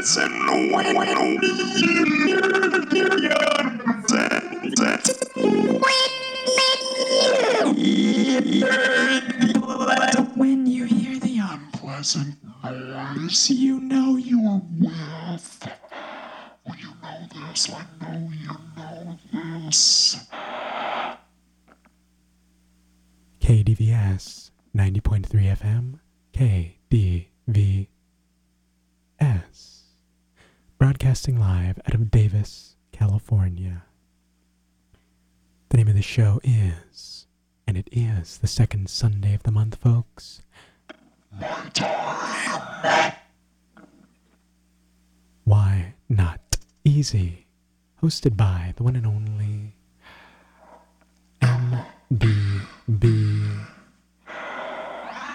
When you hear the unpleasant noise, you know you're with. Well, you know this, I know you know this. KDVS 90.3 FM, KDVS. Broadcasting live out of Davis, California. The name of the show is, and it is the second Sunday of the month, folks, Why Not Easy, hosted by the one and only MDB.